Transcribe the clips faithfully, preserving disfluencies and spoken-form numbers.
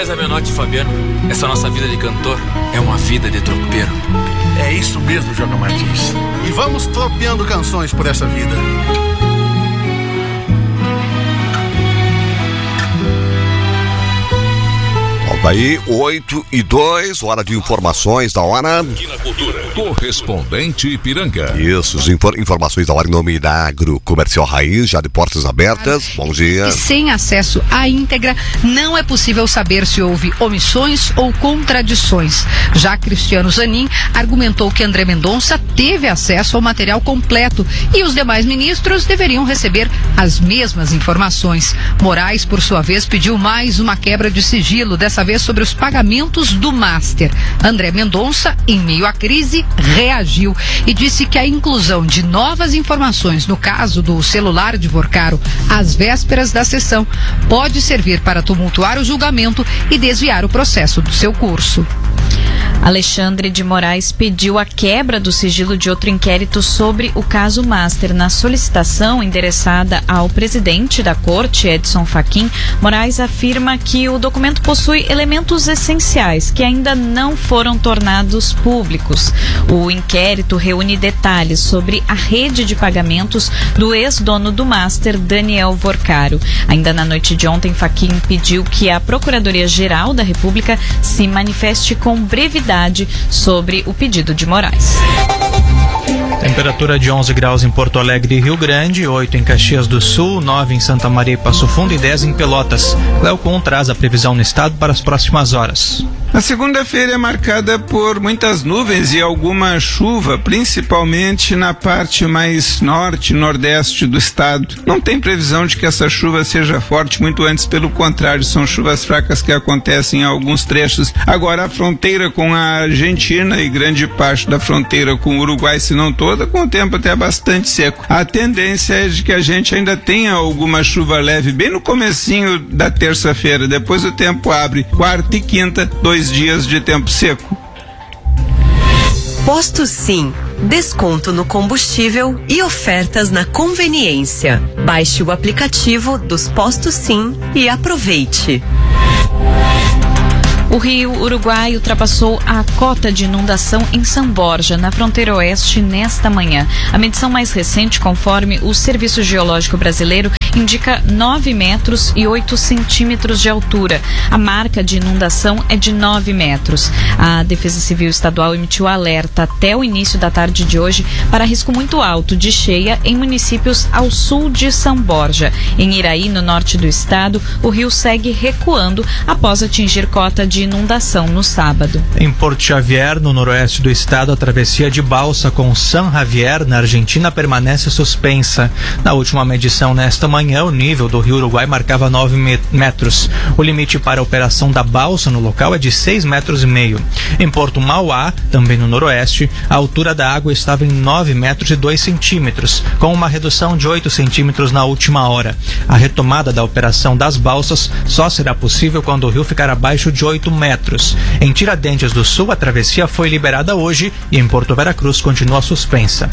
César Menotti e Fabiano, essa nossa vida de cantor é uma vida de tropeiro. É isso mesmo, Joga Martins. E vamos tropeando canções por essa vida. Daí, oito e dois, hora de informações da hora. Aqui na Cultura. Correspondente Ipiranga. Isso, infor- informações da hora em nome da Agro Comercial Raiz, já de portas abertas. Bom dia. E sem acesso à íntegra, não é possível saber se houve omissões ou contradições. Já Cristiano Zanin argumentou que André Mendonça teve acesso ao material completo e os demais ministros deveriam receber as mesmas informações. Moraes, por sua vez, pediu mais uma quebra de sigilo, dessa vez sobre os pagamentos do Master. André Mendonça, em meio à crise, reagiu e disse que a inclusão de novas informações no caso do celular de Vorcaro às vésperas da sessão pode servir para tumultuar o julgamento e desviar o processo do seu curso. Alexandre de Moraes pediu a quebra do sigilo de outro inquérito sobre o caso Master. Na solicitação endereçada ao presidente da corte, Edson Fachin, Moraes afirma que o documento possui elementos essenciais que ainda não foram tornados públicos. O inquérito reúne detalhes sobre a rede de pagamentos do ex-dono do Master, Daniel Vorcaro. Ainda na noite de ontem, Fachin pediu que a Procuradoria-Geral da República se manifeste com brevidade sobre o pedido de Moraes. Temperatura de onze graus em Porto Alegre e Rio Grande, oito em Caxias do Sul, nove em Santa Maria e Passo Fundo e dez em Pelotas. Cleocon traz a previsão no estado para as próximas horas. A segunda-feira é marcada por muitas nuvens e alguma chuva, principalmente na parte mais norte, nordeste do estado. Não tem previsão de que essa chuva seja forte, muito antes, pelo contrário, são chuvas fracas que acontecem em alguns trechos. Agora, a fronteira com a Argentina e grande parte da fronteira com o Uruguai, se não toda, com o tempo até bastante seco. A tendência é de que a gente ainda tenha alguma chuva leve bem no comecinho da terça-feira, depois o tempo abre. Quarta e quinta, dois dias de tempo seco. Posto Sim, desconto no combustível e ofertas na conveniência. Baixe o aplicativo dos Postos Sim e aproveite. O rio Uruguai ultrapassou a cota de inundação em São Borja, na fronteira oeste, nesta manhã. A medição mais recente, conforme o Serviço Geológico Brasileiro, indica nove metros e oito centímetros de altura. A marca de inundação é de nove metros. A Defesa Civil Estadual emitiu alerta até o início da tarde de hoje para risco muito alto de cheia em municípios ao sul de São Borja. Em Iraí, no norte do estado, o rio segue recuando após atingir cota de inundação no sábado. Em Porto Xavier, no noroeste do estado, a travessia de balsa com San Javier, na Argentina, permanece suspensa. Na última medição nesta manhã, o nível do rio Uruguai marcava nove metros. O limite para a operação da balsa no local é de seis metros e meio. Em Porto Mauá, também no noroeste, a altura da água estava em nove metros e dois centímetros, com uma redução de oito centímetros na última hora. A retomada da operação das balsas só será possível quando o rio ficar abaixo de oito metros. Em Tiradentes do Sul, a travessia foi liberada hoje e em Porto Veracruz continua suspensa.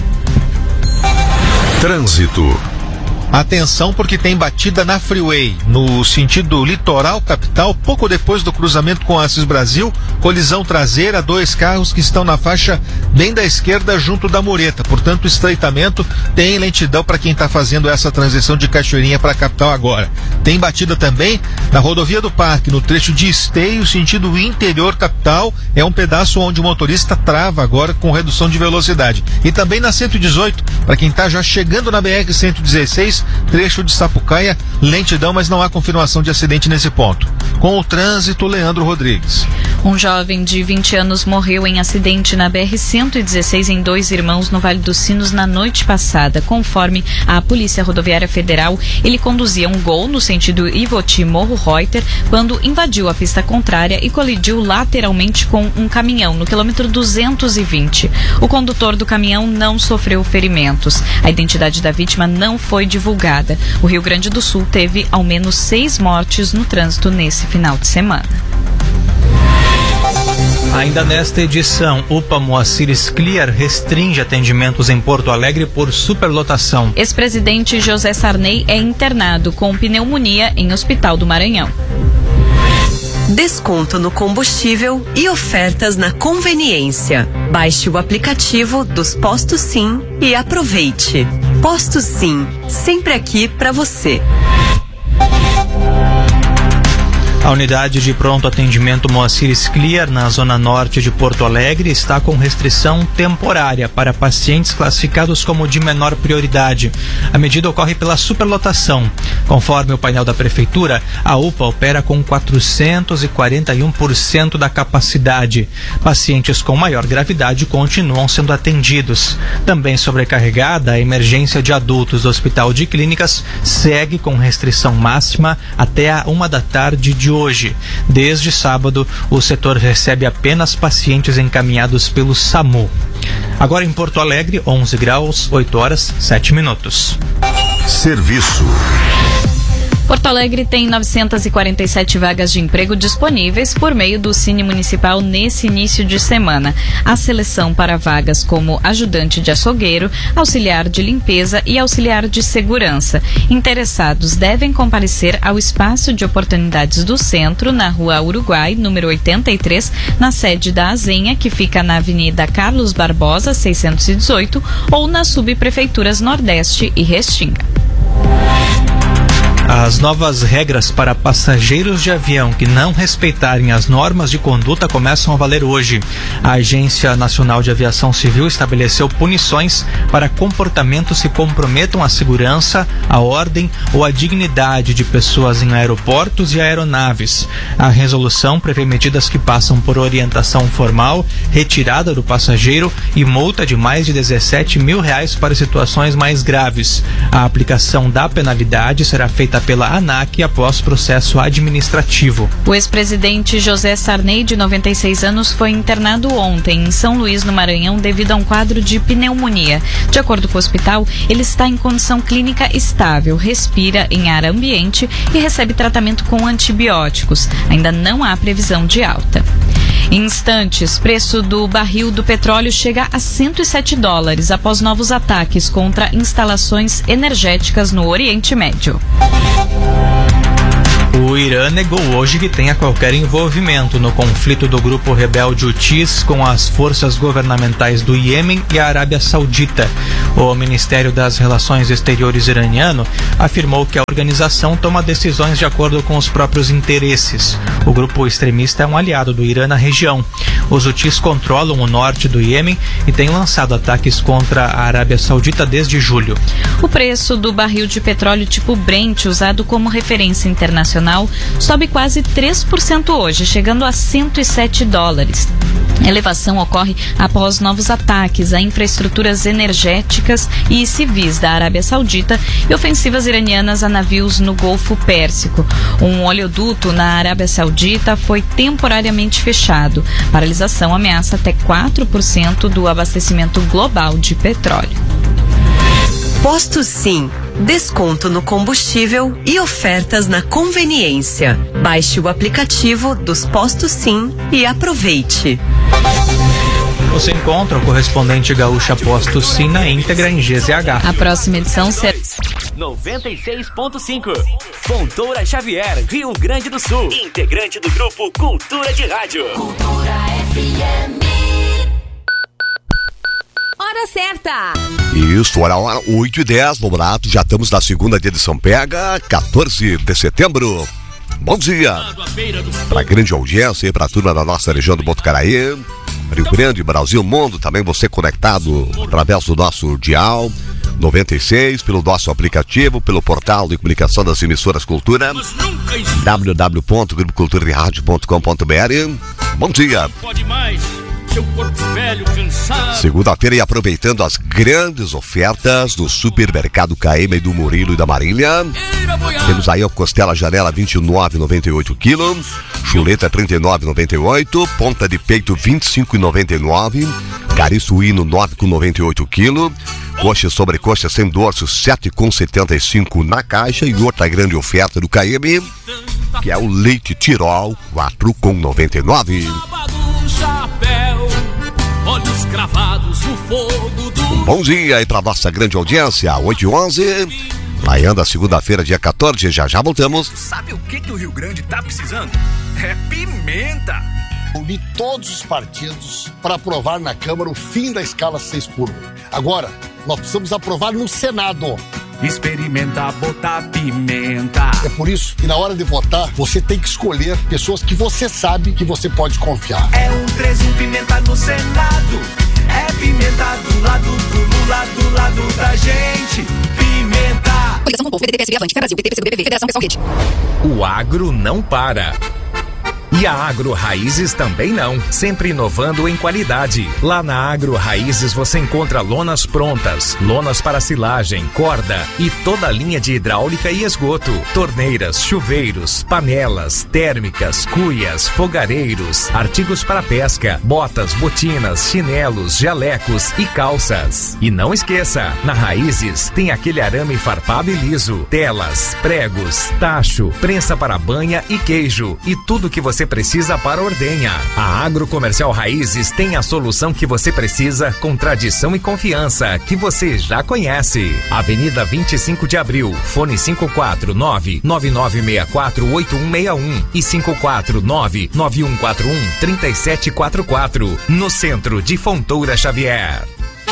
Trânsito. Atenção, porque tem batida na Freeway, no sentido litoral capital, pouco depois do cruzamento com a Assis Brasil, colisão traseira, dois carros que estão na faixa bem da esquerda junto da mureta, portanto estreitamento, tem lentidão para quem está fazendo essa transição de Cachoeirinha para a capital agora. Tem batida também na rodovia do Parque, no trecho de Esteio, sentido interior capital, é um pedaço onde o motorista trava agora com redução de velocidade. E também na cento e dezoito, para quem está já chegando na B R cento e dezesseis, trecho de Sapucaia, lentidão, mas não há confirmação de acidente nesse ponto. Com o trânsito, Leandro Rodrigues. Um jovem de vinte anos morreu em acidente na B R cento e dezesseis em Dois Irmãos, no Vale dos Sinos, na noite passada. Conforme a Polícia Rodoviária Federal, ele conduzia um Gol no sentido Ivoti-Morro Reuter quando invadiu a pista contrária e colidiu lateralmente com um caminhão no quilômetro duzentos e vinte. O condutor do caminhão não sofreu ferimentos. A identidade da vítima não foi divulgada. O Rio Grande do Sul teve ao menos seis mortes no trânsito nesse final de semana. Ainda nesta edição, UPA Moacir Scliar restringe atendimentos em Porto Alegre por superlotação. Ex-presidente José Sarney é internado com pneumonia em Hospital do Maranhão. Desconto no combustível e ofertas na conveniência. Baixe o aplicativo dos Postos Sim e aproveite. Postos Sim, sempre aqui para você. A unidade de pronto atendimento Moacir Scliar, na zona norte de Porto Alegre, está com restrição temporária para pacientes classificados como de menor prioridade. A medida ocorre pela superlotação. Conforme o painel da prefeitura, a U P A opera com quatrocentos e quarenta e um por cento da capacidade. Pacientes com maior gravidade continuam sendo atendidos. Também sobrecarregada, a emergência de adultos do Hospital de Clínicas segue com restrição máxima até a uma da tarde de hoje. Desde sábado, o setor recebe apenas pacientes encaminhados pelo SAMU. Agora em Porto Alegre, onze graus, oito horas, sete minutos. Serviço. Porto Alegre tem novecentas e quarenta e sete vagas de emprego disponíveis por meio do Cine Municipal nesse início de semana. A seleção para vagas como ajudante de açougueiro, auxiliar de limpeza e auxiliar de segurança. Interessados devem comparecer ao Espaço de Oportunidades do Centro, na Rua Uruguai, número oitenta e três, na sede da Azenha, que fica na Avenida Carlos Barbosa, seiscentos e dezoito, ou nas subprefeituras Nordeste e Restinga. As novas regras para passageiros de avião que não respeitarem as normas de conduta começam a valer hoje. A Agência Nacional de Aviação Civil estabeleceu punições para comportamentos que comprometam a segurança, a ordem ou a dignidade de pessoas em aeroportos e aeronaves. A resolução prevê medidas que passam por orientação formal, retirada do passageiro e multa de mais de dezessete mil reais para situações mais graves. A aplicação da penalidade será feita pela ANAC após processo administrativo. O ex-presidente José Sarney, de noventa e seis anos, foi internado ontem em São Luís, no Maranhão, devido a um quadro de pneumonia. De acordo com o hospital, ele está em condição clínica estável, respira em ar ambiente e recebe tratamento com antibióticos. Ainda não há previsão de alta. Em instantes, preço do barril do petróleo chega a cento e sete dólares após novos ataques contra instalações energéticas no Oriente Médio. O Irã negou hoje que tenha qualquer envolvimento no conflito do grupo rebelde Houthis com as forças governamentais do Iêmen e a Arábia Saudita. O Ministério das Relações Exteriores iraniano afirmou que a organização toma decisões de acordo com os próprios interesses. O grupo extremista é um aliado do Irã na região. Os Houthis controlam o norte do Iêmen e têm lançado ataques contra a Arábia Saudita desde julho. O preço do barril de petróleo tipo Brent, usado como referência internacional, sobe quase três por cento hoje, chegando a cento e sete dólares. A elevação ocorre após novos ataques a infraestruturas energéticas e civis da Arábia Saudita e ofensivas iranianas a navios no Golfo Pérsico. Um oleoduto na Arábia Saudita foi temporariamente fechado. A paralisação ameaça até quatro por cento do abastecimento global de petróleo. Postos Sim, desconto no combustível e ofertas na conveniência. Baixe o aplicativo dos Postos Sim e aproveite. Você encontra o correspondente Gaúcha Postos Sim na íntegra em G Z H. A próxima edição será noventa e seis ponto cinco. Fontoura Xavier, Rio Grande do Sul. Integrante do grupo Cultura de Rádio. Cultura F M. Hora certa. Isso, hora, hora oito e dez, vamos lá, já estamos na segunda edição Pega, quatorze de setembro. Bom dia para a grande audiência e para a turma da nossa região do Botucaraí, Rio Grande, Brasil, mundo, também você conectado através do nosso dial noventa e seis, pelo nosso aplicativo, pelo portal de comunicação das emissoras Cultura, w w w ponto grupo cultura de rádio ponto com ponto b r. Bom dia. Seu corpo velho, cansado. Segunda-feira, e aproveitando as grandes ofertas do Supermercado K M do Murilo e da Marília, temos aí a costela janela vinte e nove reais e noventa e oito quilos, chuleta trinta e nove reais e noventa e oito, ponta de peito vinte e cinco reais e noventa e nove, cari suíno nove reais e noventa e oito quilos, coxa e sobrecoxa sem dorso sete reais e setenta e cinco na caixa, e outra grande oferta do K M, que é o leite Tirol quatro reais e noventa e nove. Chapéu, olhos cravados no fogo do... Um bom dia aí para nossa grande audiência, oito e onze. Raiando a segunda-feira, dia quatorze, já já voltamos. Sabe o que, que o Rio Grande tá precisando? É pimenta! Uni todos os partidos para aprovar na Câmara o fim da escala seis por um. Agora, nós precisamos aprovar no Senado. Experimenta botar pimenta. É por isso que na hora de votar, você tem que escolher pessoas que você sabe que você pode confiar. É um três um pimenta no Senado. É pimenta do lado do Lula, do lado da gente. Pimenta. Coligação com o povo, P D T, P S B, Avante, Brasil, P T, P C B, P V, Federação Pessoal Rede. O agro não para. E a Agro Raízes também não, sempre inovando em qualidade. Lá na Agro Raízes você encontra lonas prontas, lonas para silagem, corda e toda a linha de hidráulica e esgoto, torneiras, chuveiros, panelas, térmicas, cuias, fogareiros, artigos para pesca, botas, botinas, chinelos, jalecos e calças. E não esqueça, na Raízes tem aquele arame farpado e liso, telas, pregos, tacho, prensa para banha e queijo e tudo que você precisa para ordenha. A Agrocomercial Raízes tem a solução que você precisa com tradição e confiança que você já conhece. Avenida vinte e cinco de abril, fone cinco quatro nove, nove nove seis quatro, oito um seis um e cinco quatro nove, nove um quatro um, três sete quatro quatro, no centro de Fontoura Xavier.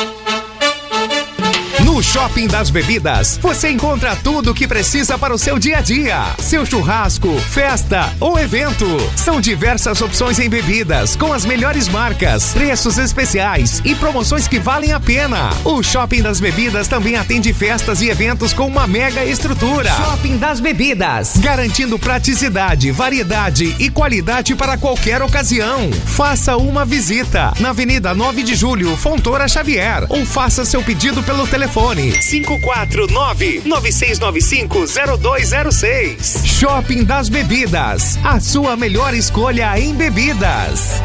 No Shopping das Bebidas, você encontra tudo o que precisa para o seu dia a dia. Seu churrasco, festa ou evento. São diversas opções em bebidas, com as melhores marcas, preços especiais e promoções que valem a pena. O Shopping das Bebidas também atende festas e eventos com uma mega estrutura. Shopping das Bebidas, garantindo praticidade, variedade e qualidade para qualquer ocasião. Faça uma visita na Avenida nove de Julho, Fontoura Xavier, ou faça seu pedido pelo telefone cinco quatro nove, nove seis nove cinco, zero dois zero seis. Shopping das Bebidas, a sua melhor escolha em bebidas.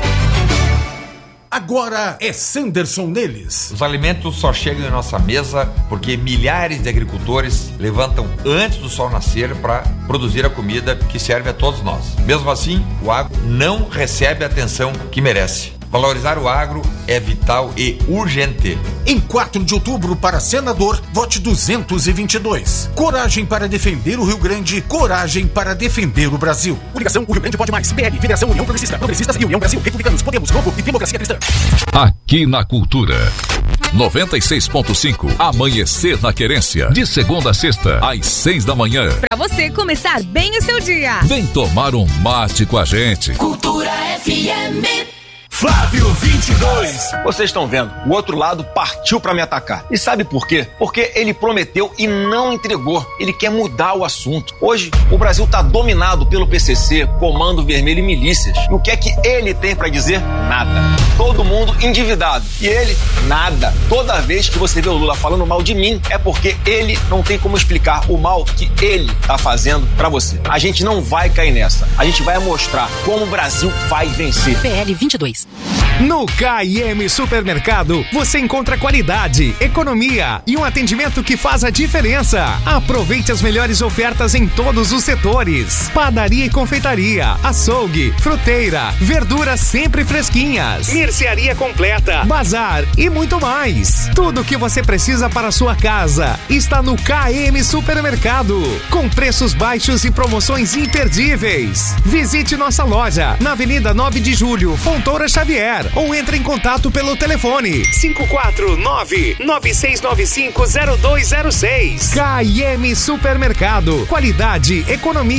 Agora é Sanderson neles. Os alimentos só chegam em nossa mesa porque milhares de agricultores levantam antes do sol nascer para produzir a comida que serve a todos nós. Mesmo assim, o agro não recebe a atenção que merece. Valorizar o agro é vital e urgente. Em quatro de outubro, para senador, vote duzentos e vinte e dois. Coragem para defender o Rio Grande, coragem para defender o Brasil. Coligação, o Rio Grande pode mais. P L, Federação União Progressista, Progressistas e União Brasil, Republicanos, Podemos, Novo e Democracia Cristã. Aqui na Cultura. noventa e seis ponto cinco. Amanhecer na Querência. De segunda a sexta, às seis da manhã. Pra você começar bem o seu dia. Vem tomar um mate com a gente. Cultura F M. Flávio vinte e dois. Vocês estão vendo, o outro lado partiu pra me atacar. E sabe por quê? Porque ele prometeu e não entregou. Ele quer mudar o assunto. Hoje, o Brasil tá dominado pelo P C C, Comando Vermelho e milícias. E o que é que ele tem pra dizer? Nada. Todo mundo endividado. E ele, nada. Toda vez que você vê o Lula falando mal de mim, é porque ele não tem como explicar o mal que ele tá fazendo pra você. A gente não vai cair nessa. A gente vai mostrar como o Brasil vai vencer. P L vinte e dois. No K e M Supermercado, você encontra qualidade, economia e um atendimento que faz a diferença. Aproveite as melhores ofertas em todos os setores. Padaria e confeitaria, açougue, fruteira, verduras sempre fresquinhas, mercearia completa, bazar e muito mais. Tudo o que você precisa para a sua casa está no K e M Supermercado, com preços baixos e promoções imperdíveis. Visite nossa loja na Avenida nove de Julho, Fontoura Xavier, ou entre em contato pelo telefone cinco quatro nove, nove seis nove cinco, zero dois zero seis. K e M Supermercado, qualidade, economia